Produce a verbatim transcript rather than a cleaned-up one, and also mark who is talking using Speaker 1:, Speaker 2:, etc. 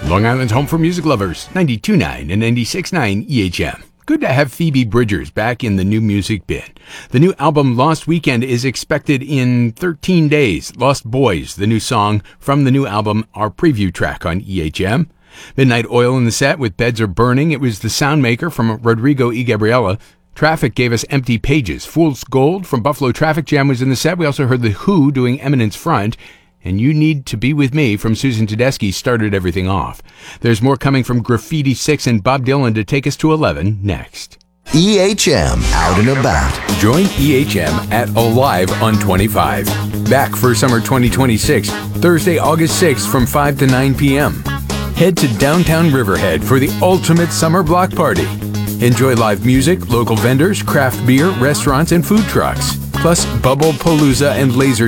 Speaker 1: Long Island's home for music lovers, ninety-two point nine and ninety-six point nine E H M. Good to have Phoebe Bridgers back in the new music bit. The new album Lost Weekend is expected in thirteen days. Lost Boys, the new song from the new album, our preview track on E H M. Midnight Oil in the set with Beds Are Burning. It was the Soundmaker from Rodrigo y Gabriela. Traffic gave us Empty Pages. Fool's Gold from Buffalo Traffic Jam was in the set. We also heard The Who doing Eminence Front. And You Need to Be With Me from Susan Tedeschi started everything off. There's more coming from Graffiti six and Bob Dylan to take us to eleven next.
Speaker 2: E H M Out and About.
Speaker 1: Join E H M at Alive on twenty-five. Back for summer twenty twenty-six, Thursday, August sixth from five to nine p.m. Head to downtown Riverhead for the ultimate summer block party. Enjoy live music, local vendors, craft beer, restaurants, and food trucks. Plus Bubble Palooza and laser